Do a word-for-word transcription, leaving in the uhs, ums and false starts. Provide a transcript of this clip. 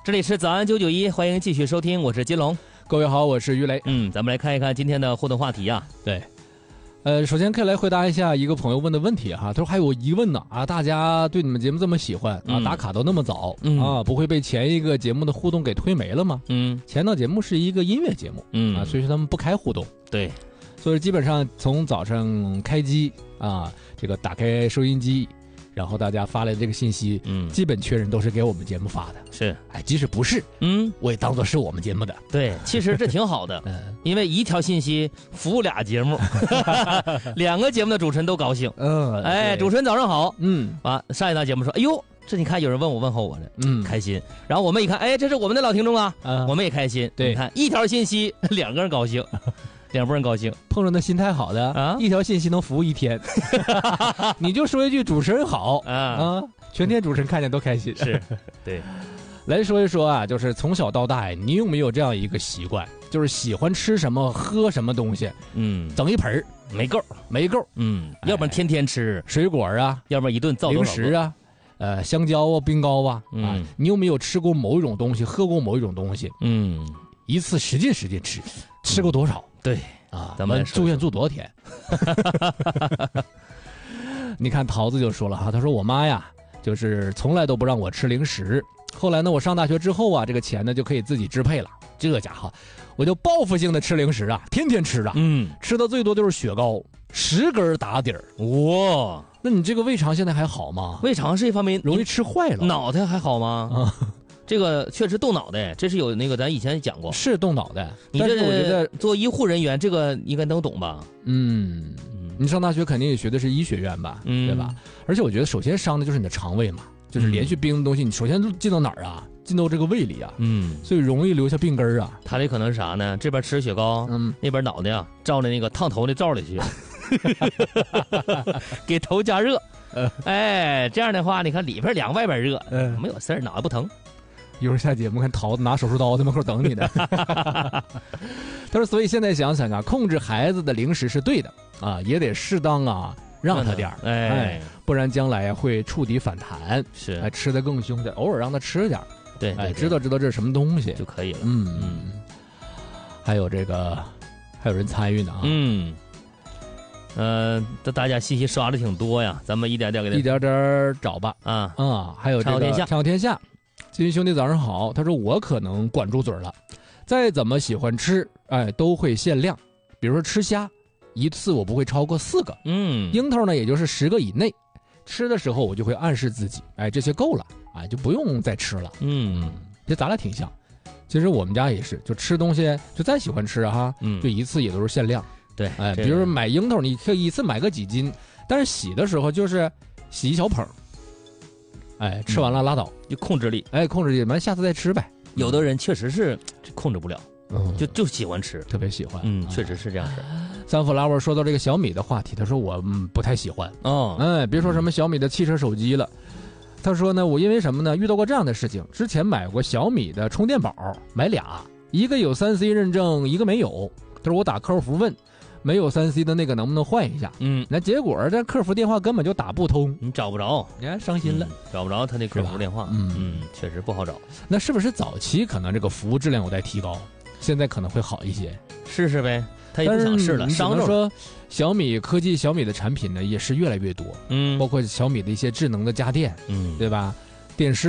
这里是早安九九一，欢迎继续收听，我是金龙。 各位好，我是于雷。 嗯，咱们来看一看今天的互动话题啊。 对，呃，首先可以来回答一下一个朋友问的问题哈，他说还有疑问呢啊，大家对你们节目这么喜欢啊， 嗯、 打卡都那么早、 嗯、 啊，不会被前一个节目的互动给推没了吗？ 嗯， 前档节目是一个音乐节目，嗯啊，所以说他们不开互动。 对， 所以基本上从早上开机啊，这个打开收音机。然后大家发来的这个信息，嗯，基本确认都是给我们节目发的， 是， 哎，即使不是，嗯，我也当做是我们节目的。 对，其实这挺好的，嗯，因为一条信息服务俩节目，两个节目的主持人都高兴，嗯，哎，主持人早上好，嗯，啊，上一档节目说，哎呦，这你看有人问我问候我了，嗯，开心。然后我们一看，哎，这是我们的老听众啊，嗯、我们也开心。对，你看一条信息，两个人高兴。两拨人高兴， 碰着那心态好的啊，一条信息能服务一天，你就说一句主持人好啊啊，全天主持人看见都开心。 是，对， 来说一说啊，就是从小到大，你有没有这样一个习惯，就是喜欢吃什么喝什么东西，嗯，整一盆没够， 没够， 嗯，要不然天天吃水果啊， 要不然一顿造零食啊，呃，香蕉啊，冰糕啊，嗯、啊，你有没有吃过某一种东西，喝过某一种东西，嗯，一次使劲使劲吃，吃过多少？ 对啊，咱们住院住多少天？你看桃子就说了哈，他说我妈呀，就是从来都不让我吃零食。后来呢，我上大学之后啊，这个钱呢就可以自己支配了。这家伙，我就报复性的吃零食啊，天天吃啊，嗯，吃的最多就是雪糕，十根打底儿。哇，那你这个胃肠现在还好吗？ 胃肠是一方面， 容易吃坏了。 脑袋还好吗？啊。这个确实动脑袋，这是有那个咱以前讲过， 是动脑袋。 你这我觉得做医护人员，这个应该都懂吧？ 嗯，你上大学肯定也学的是医学院吧，嗯、对吧？而且我觉得首先伤的就是你的肠胃嘛，就是连续冰的东西，你首先进到哪儿啊？进到这个胃里啊，嗯，所以容易留下病根儿啊。 他这可能是啥呢？这边吃雪糕，嗯，那边脑袋啊照着那个烫头的罩里去，给头加热。哎，这样的话，你看里边凉，外边热，嗯，没有事儿，脑袋不疼。 一会儿下节目看桃子拿手术刀在门口等你的。他说，所以现在想想啊，控制孩子的零食是对的啊，也得适当啊让他点儿，哎, 哎，不然将来会触底反弹， 是， 哎，吃得更凶的，偶尔让他吃点儿， 对，对哎，知道知道这是什么东西就可以了。 嗯嗯，还有这个，还有人参与呢啊， 嗯。呃，大家信息刷的挺多呀，咱们一点点给他一点点找吧。啊啊，还有这个畅天下， 畅天下，金兄弟早上好。他说我可能管住嘴了，再怎么喜欢吃，哎，都会限量。比如说吃虾，一次我不会超过四个。嗯，樱桃呢，也就是十个以内。吃的时候我就会暗示自己，哎，这些够了，哎，就不用再吃了。嗯，这咱俩挺像。其实我们家也是，就吃东西就再喜欢吃哈，嗯，就一次也都是限量。 对， 哎，比如说买樱桃，你可以一次买个几斤，但是洗的时候就是洗一小捧，哎，吃完了拉倒， 就控制力， 哎，控制力，完下次再吃呗。 有的人确实是控制不了，嗯，就就喜欢吃， 特别喜欢， 嗯，确实是这样式。 三福拉沃说到这个小米的话题，他说我、嗯、不太喜欢，哦，哎，别说什么小米的汽车手机了，他说呢，我因为什么呢？遇到过这样的事情，之前买过小米的充电宝，买俩，一个有三 C 认证，一个没有。他说我打客服问。没有三 C 的那个能不能换一下？嗯，那结果这客服电话根本就打不通， 你找不着， 你看伤心了、 嗯，找不着他那客服电话，嗯嗯，确实不好找。 那是不是早期可能这个服务质量有待提高，现在可能会好一些？ 试试呗，他也不想试了。 商着说，小米科技小米的产品呢也是越来越多，嗯，包括小米的一些智能的家电，嗯，对吧？电视。